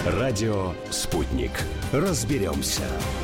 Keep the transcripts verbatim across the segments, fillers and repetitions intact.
Радио «Спутник». Разберемся.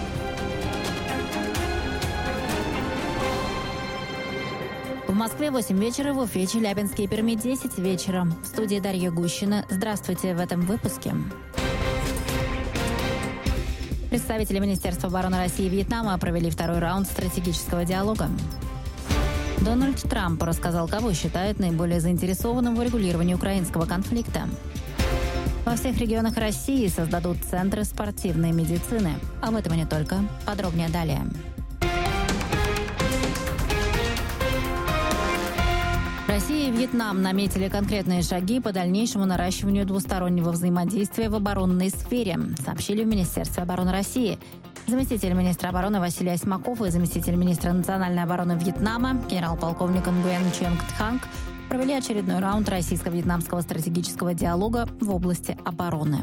В Москве восемь вечера, в Уфе, Челябинске и Перми десять вечера. В студии Дарья Гущина. Здравствуйте в этом выпуске. Представители Министерства обороны России и Вьетнама провели второй раунд стратегического диалога. Дональд Трамп рассказал, кого считает наиболее заинтересованным в урегулировании украинского конфликта. Во всех регионах России создадут центры спортивной медицины. Об этом и не только. Подробнее далее. Россия и Вьетнам наметили конкретные шаги по дальнейшему наращиванию двустороннего взаимодействия в оборонной сфере, сообщили в Министерстве обороны России. Заместитель министра обороны Василий Осьмаков и заместитель министра национальной обороны Вьетнама генерал-полковник Нгуен Ченг Тханг провели очередной раунд российско-вьетнамского стратегического диалога в области обороны.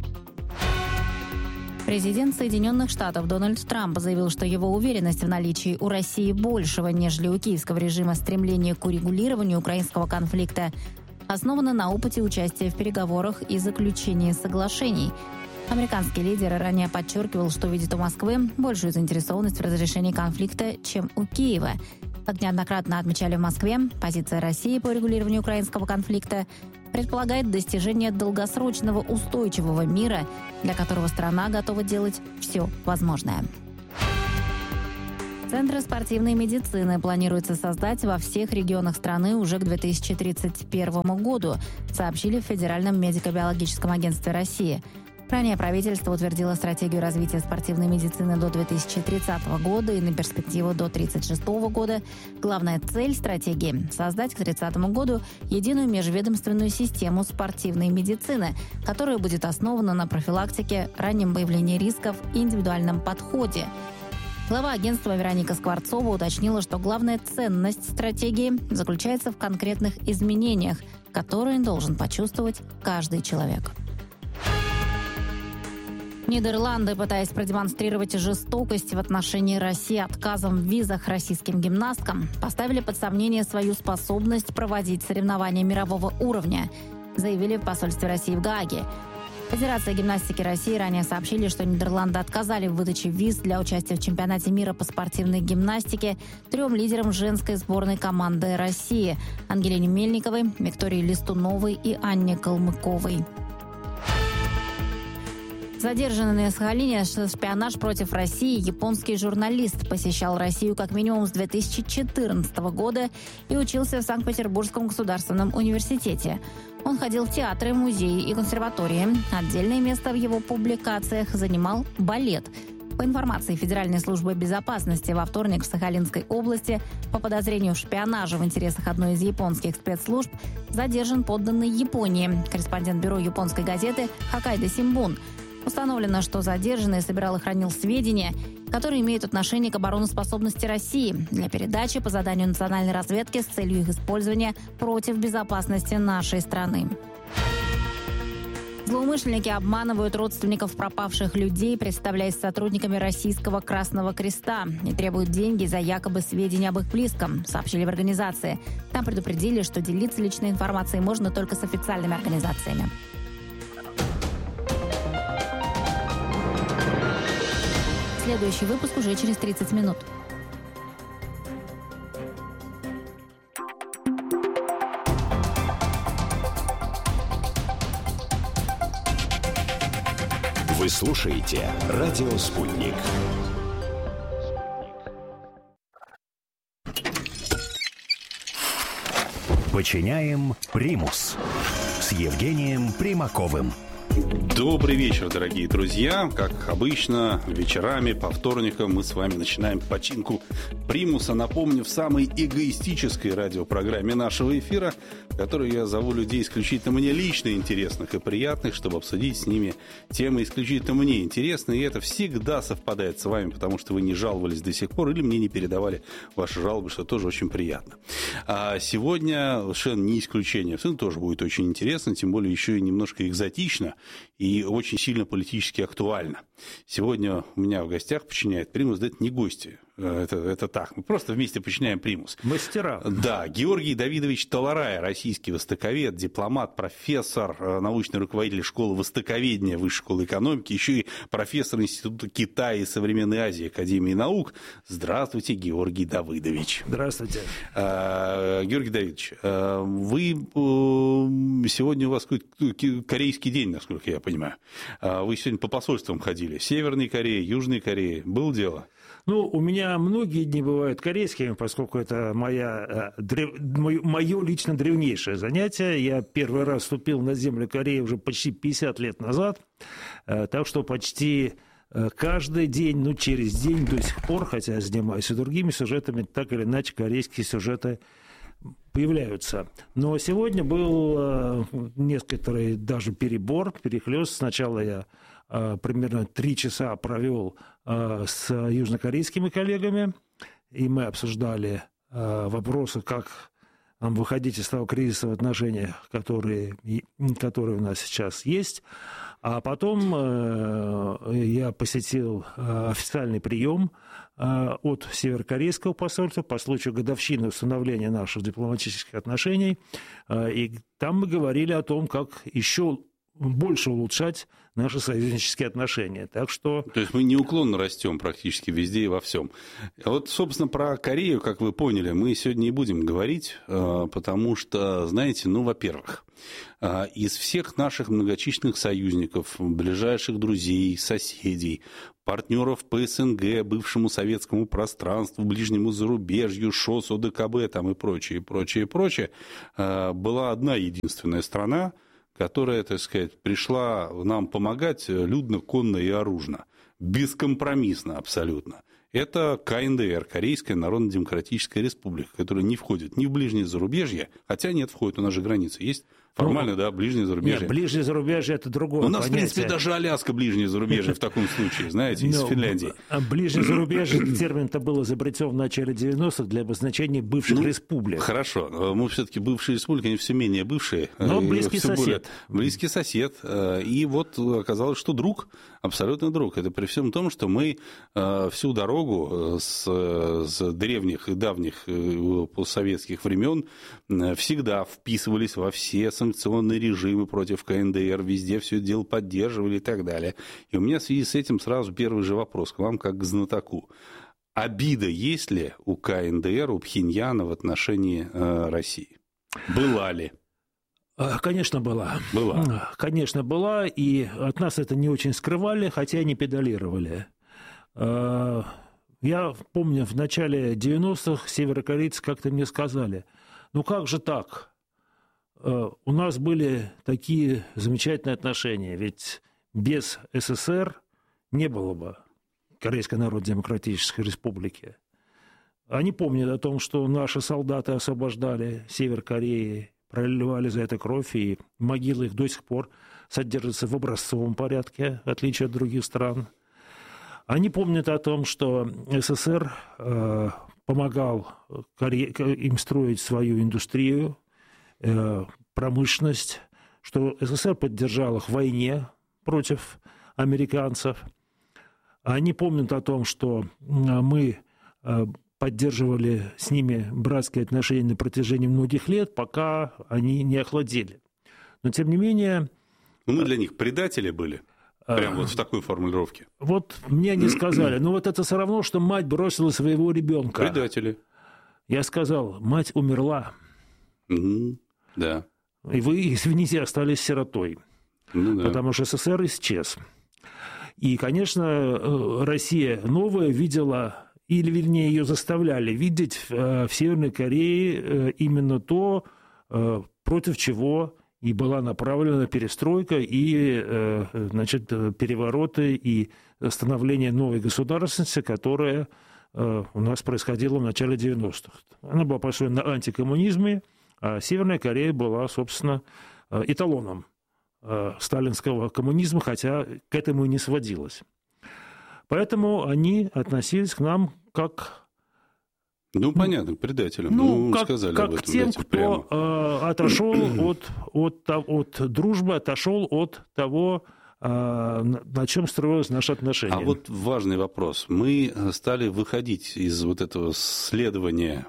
Президент Соединенных Штатов Дональд Трамп заявил, что его уверенность в наличии у России большего, нежели у киевского режима, стремления к урегулированию украинского конфликта основана на опыте участия в переговорах и заключении соглашений. Американский лидер ранее подчеркивал, что видит у Москвы большую заинтересованность в разрешении конфликта, чем у Киева. Как неоднократно отмечали в Москве, позиция России по урегулированию украинского конфликта предполагает достижение долгосрочного устойчивого мира, для которого страна готова делать все возможное. Центры спортивной медицины планируется создать во всех регионах страны уже к две тысячи тридцать первому году, сообщили в Федеральном медико-биологическом агентстве России. Ранее правительство утвердило стратегию развития спортивной медицины до две тысячи тридцатого года и на перспективу до две тысячи тридцать шестого года. Главная цель стратегии – создать к тридцатому году единую межведомственную систему спортивной медицины, которая будет основана на профилактике, раннем выявлении рисков и индивидуальном подходе. Глава агентства Вероника Скворцова уточнила, что главная ценность стратегии заключается в конкретных изменениях, которые должен почувствовать каждый человек. Нидерланды, пытаясь продемонстрировать жестокость в отношении России отказом в визах российским гимнасткам, поставили под сомнение свою способность проводить соревнования мирового уровня, заявили в посольстве России в Гааге. Федерация гимнастики России ранее сообщили, что Нидерланды отказали в выдаче виз для участия в чемпионате мира по спортивной гимнастике трем лидерам женской сборной команды России – Ангелине Мельниковой, Виктории Листуновой и Анне Калмыковой. Задержанный на Сахалине за шпионаж против России японский журналист посещал Россию как минимум с две тысячи четырнадцатого года и учился в Санкт-Петербургском государственном университете. Он ходил в театры, музеи и консерватории. Отдельное место в его публикациях занимал балет. По информации Федеральной службы безопасности, во вторник в Сахалинской области по подозрению в шпионаже в интересах одной из японских спецслужб задержан подданный Японии, корреспондент бюро японской газеты «Хоккайдо Симбун». Установлено, что задержанный собирал и хранил сведения, которые имеют отношение к обороноспособности России для передачи по заданию национальной разведки с целью их использования против безопасности нашей страны. Злоумышленники обманывают родственников пропавших людей, представляясь сотрудниками Российского Красного Креста, и требуют деньги за якобы сведения об их близком, сообщили в организации. Там предупредили, что делиться личной информацией можно только с официальными организациями. Следующий выпуск уже через тридцать минут. Вы слушаете «Радио Спутник». Подчиняем примус с Евгением Примаковым. Добрый вечер, дорогие друзья. Как обычно, вечерами по вторникам мы с вами начинаем починку примуса. Напомню, в самой эгоистической радиопрограмме нашего эфира, в которой я зову людей исключительно мне лично интересных и приятных, чтобы обсудить с ними темы исключительно мне интересные. И это всегда совпадает с вами, потому что вы не жаловались до сих пор или мне не передавали ваши жалобы, что тоже очень приятно. А сегодня совершенно не исключение. Все тоже будет очень интересно, тем более еще и немножко экзотично и очень сильно политически актуально. Сегодня у меня в гостях подчиняет примус, да это не гости. Это, это так. Мы просто вместе подчиняем примус. Мастера. Да. Георгий Давидович Таларай, российский востоковед, дипломат, профессор, научный руководитель школы востоковедения Высшей школы экономики, еще и профессор Института Китая и Современной Азии Академии наук. Здравствуйте, Георгий Давыдович. Здравствуйте. Георгий Давидович, вы сегодня у вас какой-то корейский день, насколько я понимаю. Вы сегодня по посольствам ходили. Северной Кореи, Южной Кореи. Было дело? Ну, у меня многие дни бывают корейскими, поскольку это моя, древ... мое лично древнейшее занятие. Я первый раз вступил на землю Кореи уже почти пятьдесят лет назад, так что почти каждый день, ну, через день до сих пор, хотя я занимаюсь и другими сюжетами, так или иначе корейские сюжеты появляются. Но сегодня был некоторый даже перебор, перехлёст. Сначала я примерно три часа провел с южнокорейскими коллегами, и мы обсуждали вопросы, как нам выходить из того кризиса в отношениях, которые, которые у нас сейчас есть. А потом я посетил официальный прием от северокорейского посольства по случаю годовщины установления наших дипломатических отношений. И там мы говорили о том, как еще больше улучшать наши союзнические отношения. Так что... То есть мы неуклонно растем практически везде и во всем. Вот, собственно, про Корею, как вы поняли, мы сегодня не будем говорить, потому что, знаете, ну, во-первых, из всех наших многочисленных союзников, ближайших друзей, соседей, партнеров по СНГ, бывшему советскому пространству, ближнему зарубежью, ШОС, ОДКБ там и прочее, прочее, прочее, была одна единственная страна, которая, так сказать, пришла нам помогать людно, конно и оружно, бескомпромиссно абсолютно. Это КНДР, Корейская Народно-Демократическая Республика, которая не входит ни в ближнее зарубежье, хотя нет, входит, у нас же граница есть. Формально, ну, да, ближнее зарубежье. Нет, ближнее зарубежье – это другое У нас, понятие. в принципе, даже Аляска ближнее зарубежье в таком случае, знаете, из Финляндии. Ближнее зарубежье, термин-то был изобретен в начале девяностых для обозначения бывших республик. Хорошо, мы все-таки бывшие республики, они все менее бывшие. Но близкий сосед. Близкий сосед. И вот оказалось, что друг, абсолютно друг. Это при всем том, что мы всю дорогу с, с древних и давних постсоветских времен всегда вписывались во все санкционные режимы против КНДР, везде все это дело поддерживали и так далее. И у меня в связи с этим сразу первый же вопрос к вам, как к знатоку. Обида есть ли у КНДР, у Пхеньяна в отношении э, России? Была ли? Конечно, была. Была. Конечно, была, и от нас это не очень скрывали, хотя и не педалировали. Я помню, в начале девяностых северокорейцы как-то мне сказали, ну как же так? У нас были такие замечательные отношения, ведь без СССР не было бы Корейской Народно-Демократической Республики. Они помнят о том, что наши солдаты освобождали Север Кореи, проливали за это кровь, и могилы их до сих пор содержатся в образцовом порядке, в отличие от других стран. Они помнят о том, что СССР э, помогал Коре... им строить свою индустрию, промышленность, что СССР поддержал их в войне против американцев. Они помнят о том, что мы поддерживали с ними братские отношения на протяжении многих лет, пока они не охладели. Но, тем не менее... Мы для них предатели были? Прямо вот в такой формулировке. Вот мне они сказали, ну вот это все равно, что мать бросила своего ребенка. Предатели. Я сказал, мать умерла. Mm-hmm. Да. И вы, извините, остались сиротой, ну, да. Потому что СССР исчез. И, конечно, Россия новая видела, или, вернее, ее заставляли видеть в Северной Корее именно то, против чего и была направлена перестройка, и, значит, перевороты, и становление новой государственности, которая у нас происходила в начале девяностых. Она была построена на антикоммунизме, а Северная Корея была, собственно, эталоном сталинского коммунизма, хотя к этому и не сводилось. Поэтому они относились к нам как... Ну, понятно, к предателям. Ну, ну как, сказали как об этом, к тем, кто э, отошел от, от, от дружбы, отошел от того на чем строилось наше отношение. А вот важный вопрос. Мы стали выходить из вот этого следования,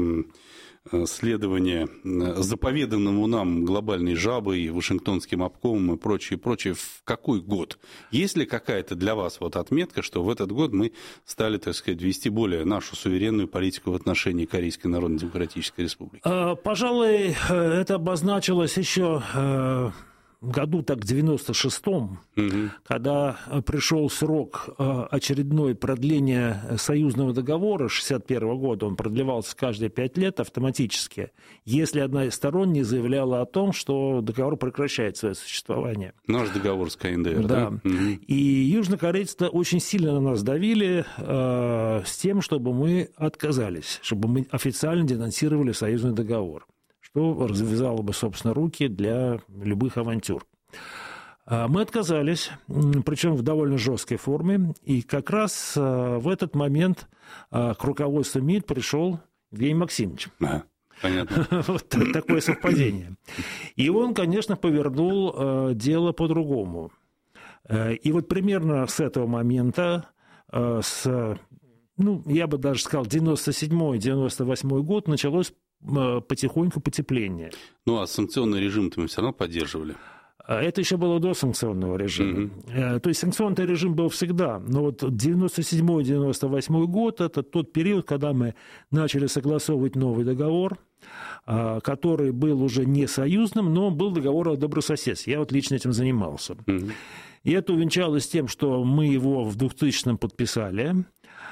следования заповеданному нам глобальной жабой, Вашингтонским обкомом и прочее, прочее. В какой год? Есть ли какая-то для вас вот отметка, что в этот год мы стали, так сказать, вести более нашу суверенную политику в отношении Корейской Народно-Демократической Республики? Пожалуй, это обозначилось еще году так в девяносто шестом, угу. когда пришел срок очередное продления союзного договора шестьдесят первого года, он продлевался каждые пять лет автоматически, если одна из сторон не заявляла о том, что договор прекращает свое существование. Наш договор с КНДР, да? Да. Угу. И южнокорейцы очень сильно на нас давили э, с тем, чтобы мы отказались, чтобы мы официально денонсировали союзный договор, что развязало бы, собственно, руки для любых авантюр. Мы отказались, причем в довольно жесткой форме, и как раз в этот момент к руководству МИД пришел Евгений Максимович. А, понятно. Вот такое совпадение. И он, конечно, повернул дело по-другому. И вот примерно с этого момента, с, ну, я бы даже сказал, девяносто седьмой — девяносто восьмой год началось потихоньку потепление. Ну, а санкционный режим-то мы все равно поддерживали? Это еще было до санкционного режима. Mm-hmm. То есть санкционный режим был всегда. Но вот девяносто седьмой — девяносто восьмой год – это тот период, когда мы начали согласовывать новый договор, который был уже не союзным, но был договор о добрососедстве. Я вот лично этим занимался. Mm-hmm. И это увенчалось тем, что мы его в двухтысячном подписали.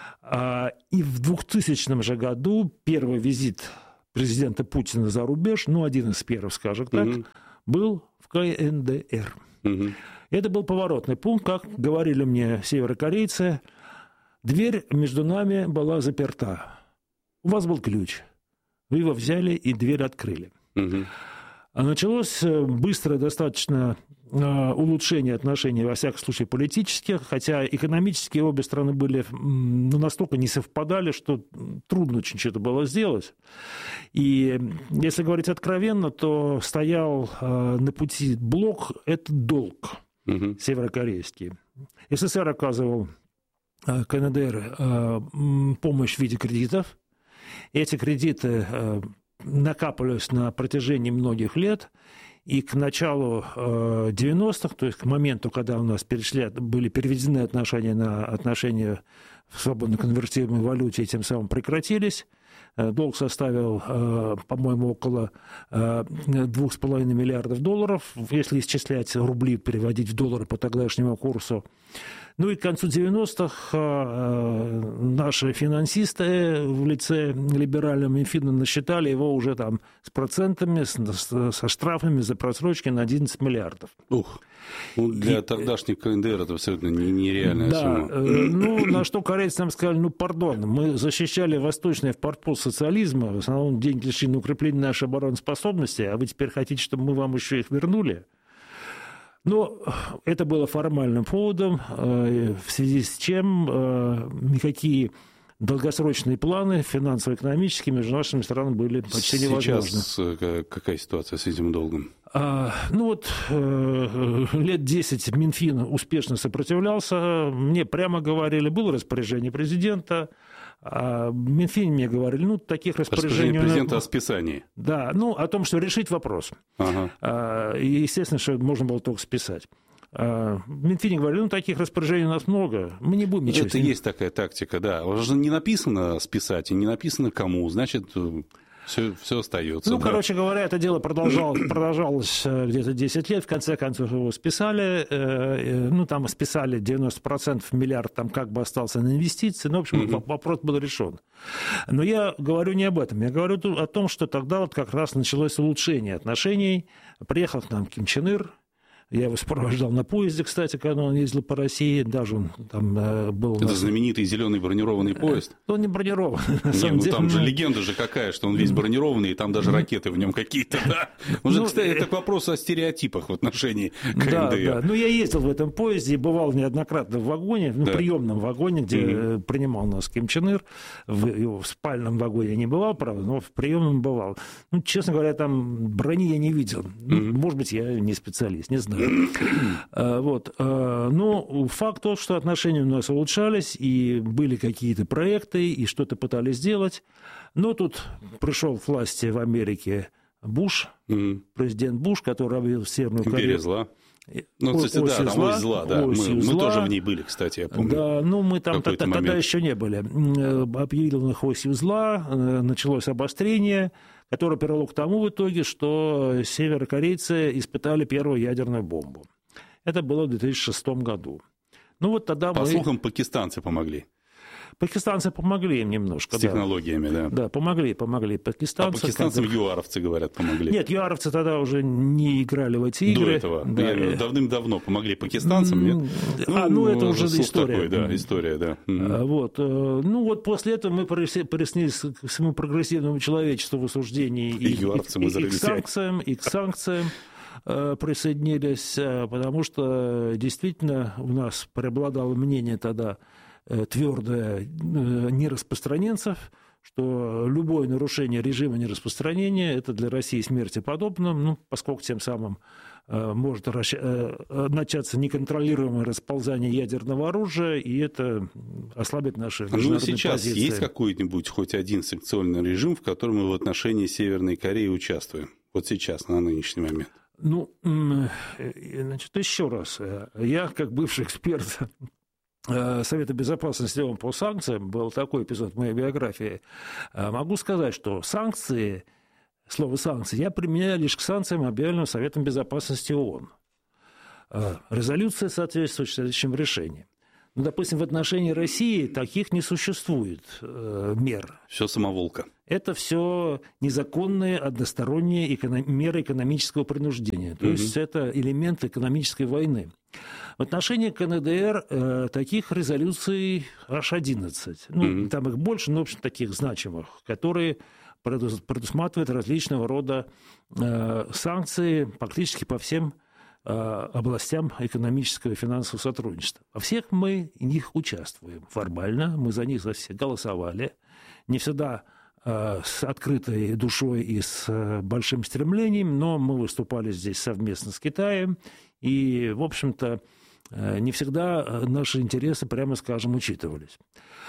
И в двухтысячном же году первый визит президента Путина за рубеж, ну, один из первых, скажем так, mm-hmm. был в КНДР. Mm-hmm. Это был поворотный пункт, как говорили мне северокорейцы, дверь между нами была заперта. У вас был ключ. Вы его взяли и дверь открыли. Mm-hmm. А началось быстрое достаточно улучшение отношений, во всяком случае, политических, хотя экономически обе страны были, ну, настолько не совпадали, что трудно очень что-то было сделать. И если говорить откровенно, то стоял на пути блок – это долг угу. северокорейский. СССР оказывал КНДР помощь в виде кредитов. Эти кредиты накапливались на протяжении многих лет. И к началу девяностых, то есть к моменту, когда у нас перешли, были переведены отношения на отношения в свободно конвертируемой валюте и тем самым прекратились, долг составил, по-моему, около двух с половиной миллиардов долларов, если исчислять рубли, переводить в доллары по тогдашнему курсу. Ну и к концу девяностых наши финансисты в лице либерального Минфина насчитали его уже там с процентами, со штрафами за просрочки на одиннадцать миллиардов. Ух, ну, для и, тогдашних КНДР это абсолютно нереальная да, сумма. Ну, на что корейцы нам сказали, ну, пардон, мы защищали восточный форпост социализма, в основном деньги шли на укрепление нашей обороноспособности, а вы теперь хотите, чтобы мы вам еще их вернули? Но это было формальным поводом, в связи с чем никакие долгосрочные планы финансово-экономические между нашими странами были почти невозможны. Сейчас какая ситуация с этим долгом? А, ну вот лет десять Минфин успешно сопротивлялся. Мне прямо говорили, было распоряжение президента. А Минфин мне говорили, ну, таких распоряжений... Распоряжение президента о списании. Да, ну, о том, что решить вопрос. Ага. А, и, естественно, что можно было только списать. А, Минфин говорили, ну, таких распоряжений у нас много, мы не будем ничего... Это есть такая тактика, да. Уже не написано списать, и не написано кому, значит... Все, все остается. Ну, да. короче говоря, это дело продолжалось, продолжалось где-то десять лет. В конце концов его списали. Ну, там списали девяносто процентов, миллиард там как бы остался на инвестиции. Ну, в общем, mm-hmm. вопрос был решен. Но я говорю не об этом. Я говорю о том, что тогда вот как раз началось улучшение отношений. Приехал к нам Ким Чен Ир. Я его сопровождал на поезде, кстати, когда он ездил по России. Даже он там был... Это знаменитый зеленый бронированный поезд? Он не бронирован. Не, ну там же легенда же какая, что он весь бронированный, и там даже ракеты в нем какие-то. Да? Уже, кстати, это к вопросу о стереотипах в отношении КНДР. Да, да. Ну, я ездил в этом поезде и бывал неоднократно в вагоне, в да. приемном вагоне, где mm-hmm. принимал нас Ким Чен Ир. В, в спальном вагоне я не бывал, правда, но в приемном бывал. Ну, честно говоря, там брони я не видел. Mm-hmm. Может быть, я не специалист, не знаю. Вот. Но факт тот, что отношения у нас улучшались, и были какие-то проекты, и что-то пытались сделать. Но тут пришел к власти в Америке Буш, mm-hmm. президент Буш, который объявил Северную Корею. Империя зла. Ну, кстати, да, там ось зла, да. Мы, мы тоже в ней были, кстати, я помню. Да, ну мы там тогда, тогда еще не были. Объявил их осью зла, началось обострение, которое привело к тому в итоге, что северокорейцы испытали первую ядерную бомбу. Это было в две тысячи шестом году. Ну, вот тогда По мы... слухам, пакистанцы помогли. Пакистанцы помогли им немножко. С технологиями, да. Да, помогли, помогли пакистанцы. А пакистанцам как... юаровцы, говорят, помогли. Нет, юаровцы тогда уже не играли в эти игры. До этого. Да. Я, давным-давно помогли пакистанцам. Нет? А, ну, ну это уже история. Такой, да, история, да. Mm-hmm. Вот. Ну, вот после этого мы приснились к всему прогрессивному человечеству в осуждении и, и, и, и, и к санкциям, и к санкциям присоединились, потому что действительно у нас преобладало мнение тогда твердое нераспространенцев, что любое нарушение режима нераспространения – это для России смерти подобно, ну, поскольку тем самым может начаться неконтролируемое расползание ядерного оружия, и это ослабит наши международные позиции. Ну, сейчас позиции. Есть какой-нибудь хоть один санкционный режим, в котором мы в отношении Северной Кореи участвуем? Вот сейчас, на нынешний момент. Ну, значит, еще раз. Я, как бывший эксперт Совета Безопасности ООН по санкциям, был такой эпизод в моей биографии, могу сказать, что санкции, слово санкции, я применяю лишь к санкциям, объявленным Советом Безопасности ООН. Резолюция соответствует следующим решениям. Ну, допустим, в отношении России таких не существует э, мер. Все самоволка. Это все незаконные односторонние эконом... меры экономического принуждения. То угу. есть это элемент экономической войны. В отношении КНДР э, таких резолюций аж одиннадцать. Ну, угу. там их больше, но, в общем, таких значимых, которые предусматривают различного рода э, санкции практически по всем областям экономического и финансового сотрудничества. Во всех мы в них участвуем формально, мы за них за все голосовали, не всегда с открытой душой и с большим стремлением, но мы выступали здесь совместно с Китаем, и, в общем-то, не всегда наши интересы, прямо скажем, учитывались.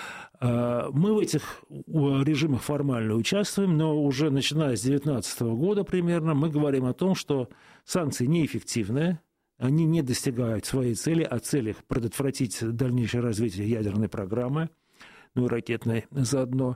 Мы в этих режимах формально участвуем, но уже начиная с две тысячи девятнадцатого года примерно мы говорим о том, что санкции неэффективны, они не достигают своей цели, а цели предотвратить дальнейшее развитие ядерной программы, ну и ракетной заодно.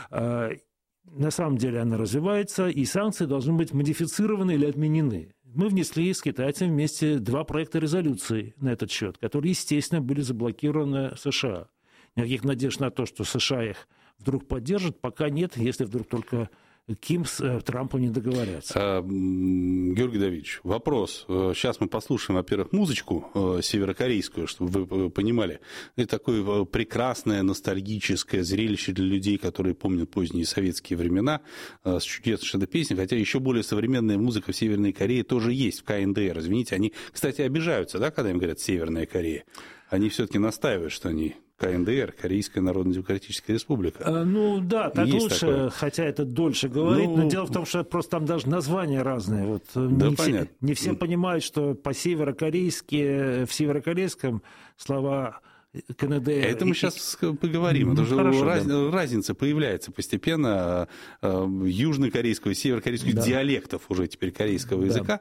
На самом деле она развивается, и санкции должны быть модифицированы или отменены. Мы внесли с китайцами вместе два проекта резолюции на этот счет, которые, естественно, были заблокированы США. Никаких надежд на то, что США их вдруг поддержат, пока нет, если вдруг только Ким с Трампом не договорятся. А, Георгий Давидович, вопрос. Сейчас мы послушаем, во-первых, музычку северокорейскую, чтобы вы понимали. Это такое прекрасное, ностальгическое зрелище для людей, которые помнят поздние советские времена, с чудесной песней, хотя еще более современная музыка в Северной Корее тоже есть, в КНДР. Извините, они, кстати, обижаются, да, когда им говорят «Северная Корея». Они все-таки настаивают, что они... КНДР, Корейская Народно-Демократическая Республика. А, ну да, так есть лучше, такое. Хотя это дольше говорить, ну, но дело в том, что просто там даже названия разные. Вот да, не, понятно. все, не все понимают, что по-северокорейски, в северокорейском слова КНДР... Это мы и, сейчас поговорим. Ну, это же хорошо, раз, да. разница появляется постепенно южнокорейского и северокорейского да. диалектов уже теперь корейского да. языка.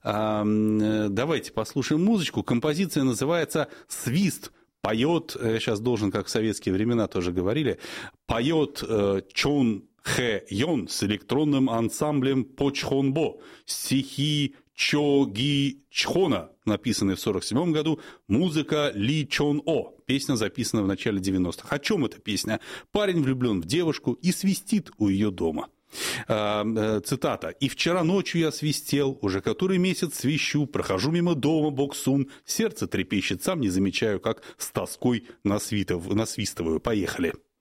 Давайте послушаем музычку. Композиция называется «Свист». Поет, я сейчас должен, как в советские времена тоже говорили, поет э, Чон Хэ Йон с электронным ансамблем Почхонбо, стихи Чо Ги Чхона, написанные в сорок седьмом году, музыка Ли Чон О, песня записана в начале девяностых. О чем эта песня? Парень влюблен в девушку и свистит у ее дома. Цитата. «И вчера ночью я свистел, уже который месяц свищу, прохожу мимо дома Боксун, сердце трепещет, сам не замечаю, как с тоской насвистываю. Поехали».